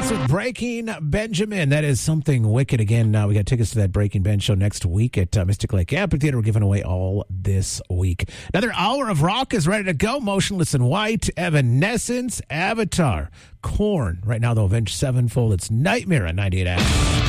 That's with Breaking Benjamin. That is something wicked. Again, we got tickets to that Breaking Ben show next week at Mystic Lake Amphitheater. We're giving away all this week. Another hour of rock is ready to go. Motionless in White, Evanescence, Avatar, Korn. Right now, though, Avenged Sevenfold. It's Nightmare at 98 FM.